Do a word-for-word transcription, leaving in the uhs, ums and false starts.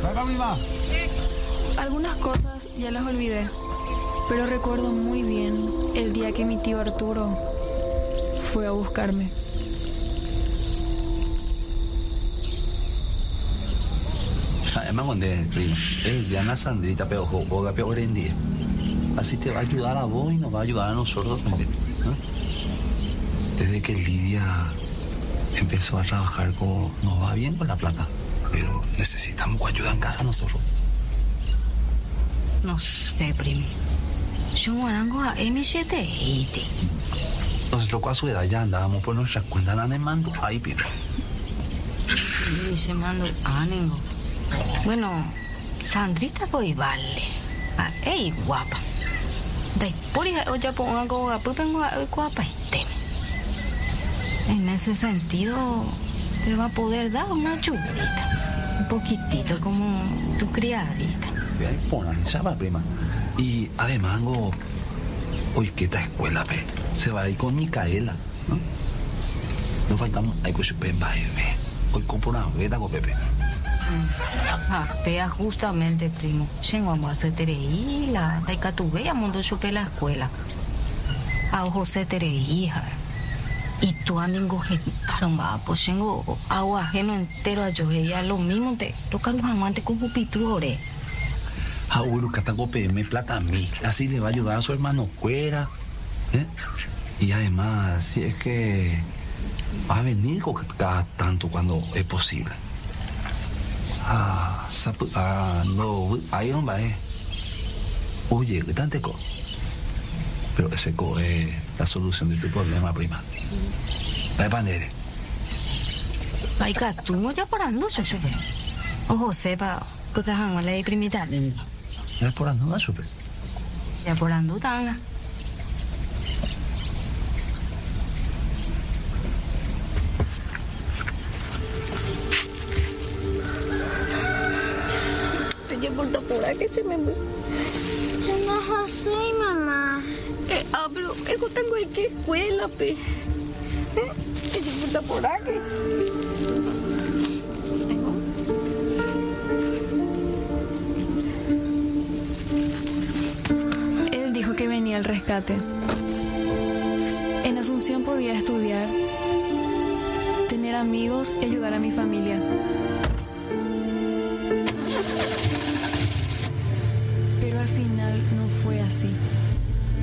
Algunas cosas ya las olvidé, pero recuerdo muy bien el día que mi tío Arturo fue a buscarme. Además, cuando el Diana Sandrita pero joga peor en día. Así te va a ayudar a vos y nos va a ayudar a nosotros también, ¿no? Desde que Livia empezó a trabajar con, nos va bien con la plata, pero necesitamos ayuda en casa nosotros. No sé, primo. Yo morango a M siete y te. Nosotros a su edad ya andábamos por nuestra cuenta en mando ahí, Pedro. Y se mando ánimo. Bueno, Sandrita voy vale. Ah, ey, guapa. Dai, por ahí ya pongo algo guapo, tengo guapa. En ese sentido, te va a poder dar una ayudita. Un poquitito como tu criadita. Ponan, chava, prima. Y además, go, hoy que esta escuela, pe, se va a ir con Micaela, ¿no? No faltamos, hay que chupar en baile. Hoy compro una veta con Pepe. Ah, pea justamente, primo. Llego a hacer tereí, la taika tu vea mundo chupé la escuela. A José tereí, y tú andas en pues tengo agua ajeno entero a yo, ella lo mismo te toca los amantes con pupitores. Abuelo, que tengo P M plata a mí. Así le va a ayudar a su hermano fuera. ¿Eh? Y además, si es que va a venir cada tanto cuando es posible. Ah, sapu, ah, no, ahí no va, eh. Oye, ¿qué tanto co? Pero ese co es la solución de tu problema, prima. Dale panere. Ay, que tú no ya parando, yo supe. O José, pa, que te hagan la primita. Ya por ando, no supe. Ya por ando, tanga. Yo por tapura que se me... Se no es así, mamá. Eh, ah, pero eso tengo en qué escuela, pe. Eh, yo por tapura que... Él dijo que venía al rescate. En Asunción podía estudiar, tener amigos y ayudar a mi familia. Pero al final no fue así.